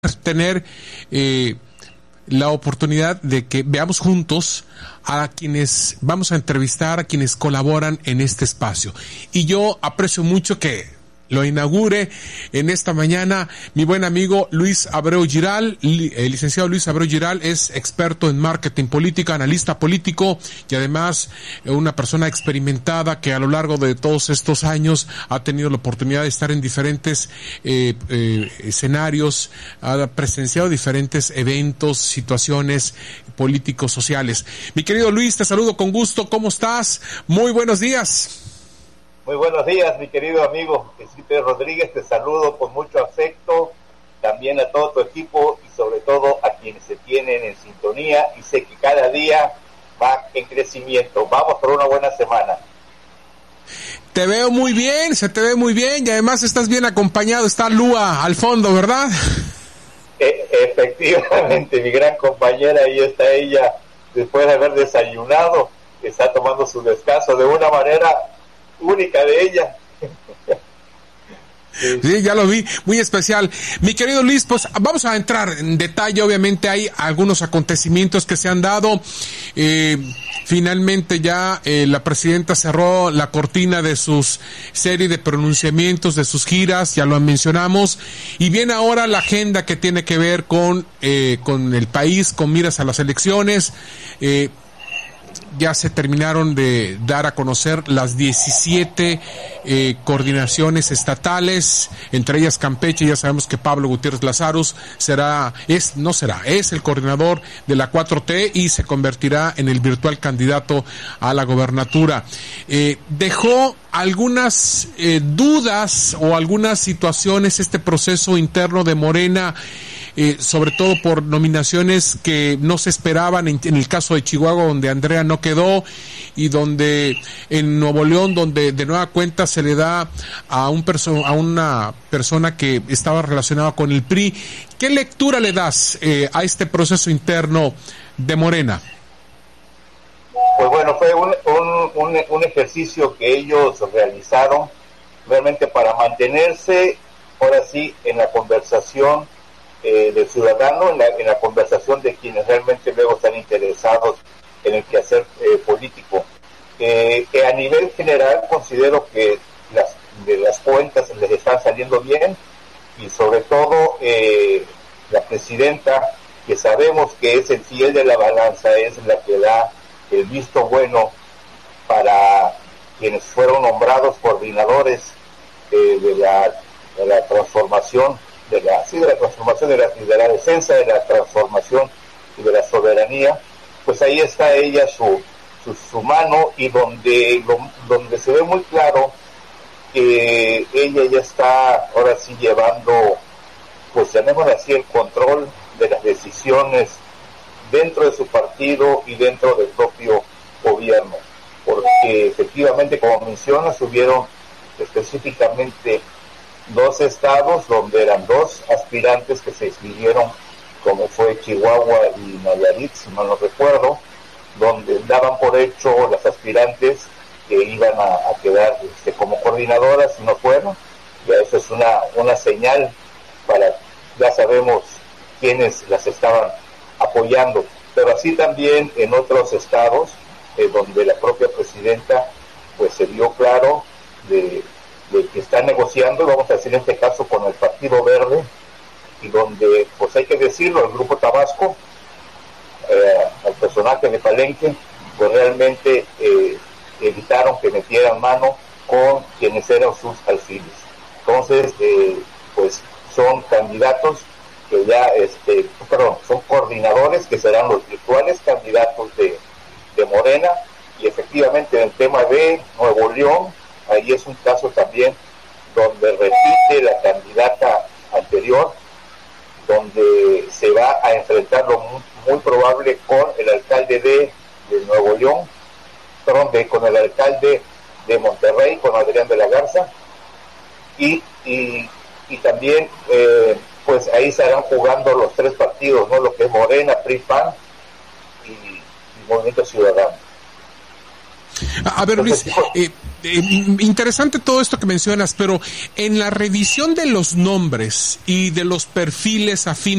tener la oportunidad de que veamos juntos a quienes vamos a entrevistar, a quienes colaboran en este espacio. Y yo aprecio mucho que lo inaugure en esta mañana mi buen amigo Luis Abreu Giral. El licenciado Luis Abreu Giral es experto en marketing político, analista político y además una persona experimentada que a lo largo de todos estos años ha tenido la oportunidad de estar en diferentes escenarios, ha presenciado diferentes eventos, situaciones políticos, sociales. Mi querido Luis, te saludo con gusto. ¿Cómo estás? Muy buenos días. Muy buenos días, mi querido amigo Felipe Rodríguez, te saludo con mucho afecto, también a todo tu equipo y sobre todo a quienes se tienen en sintonía, y sé que cada día va en crecimiento. Vamos por una buena semana. Te veo muy bien, se te ve muy bien y además estás bien acompañado, está Lua al fondo, ¿verdad? Efectivamente, mi gran compañera, ahí está ella, después de haber desayunado, está tomando su descanso de una manera única de ella. Sí, ya lo vi, muy especial. Mi querido Luis, pues vamos a entrar en detalle. Obviamente hay algunos acontecimientos que se han dado. Finalmente ya la presidenta cerró la cortina de sus serie de pronunciamientos, de sus giras, ya lo mencionamos. Y viene ahora la agenda que tiene que ver con el país, con miras a las elecciones. Ya se terminaron de dar a conocer las 17 coordinaciones estatales, entre ellas Campeche. Ya sabemos que Pablo Gutiérrez Lazarus es el coordinador de la 4T y se convertirá en el virtual candidato a la gobernatura. Dejó algunas dudas o algunas situaciones este proceso interno de Morena, sobre todo por nominaciones que no se esperaban en el caso de Chihuahua, donde Andrea no quedó, y donde en Nuevo León, donde de nueva cuenta se le da a una persona que estaba relacionada con el PRI. ¿Qué lectura le das a este proceso interno de Morena? Pues bueno, fue un ejercicio que ellos realizaron realmente para mantenerse, ahora sí, en la conversación del ciudadano, en la conversación de quienes realmente luego están interesados en el quehacer político. A nivel general considero que las cuentas les están saliendo bien, y sobre todo la presidenta, que sabemos que es el fiel de la balanza, es la que da el visto bueno para quienes fueron nombrados coordinadores de la transformación, de la defensa de la transformación y de la soberanía. Pues ahí está ella, su mano, y donde se ve muy claro que ella ya está ahora sí llevando, pues llamémoslo así, el control de las decisiones dentro de su partido y dentro del propio gobierno, porque efectivamente, como mencionas, hubieron específicamente 2 estados donde eran 2 aspirantes que se inscribieron, como fue Chihuahua y Nayarit, si mal no recuerdo, donde daban por hecho las aspirantes que iban a quedar como coordinadoras, si no fueron. Ya eso es una señal para, ya sabemos quiénes las estaban apoyando, pero así también en otros estados donde la propia presidenta pues se vio claro de que está negociando, vamos a decir en este caso con el Partido Verde, y donde, pues hay que decirlo, el Grupo Tabasco, al personaje de Palenque, pues realmente evitaron que metieran mano con quienes eran sus alfiles. Entonces, pues son candidatos que ya, son coordinadores que serán los virtuales candidatos de Morena, y efectivamente en el tema de Nuevo León, ahí es un caso también donde repite la candidata anterior, donde se va a enfrentar lo muy probable con el alcalde de Nuevo León, con el alcalde de Monterrey, con Adrián de la Garza, y también pues ahí estarán jugando los 3 partidos, ¿no? Lo que es Morena, PRI, PAN y Movimiento Ciudadano. A ver, Luis, interesante todo esto que mencionas, pero en la revisión de los nombres y de los perfiles afines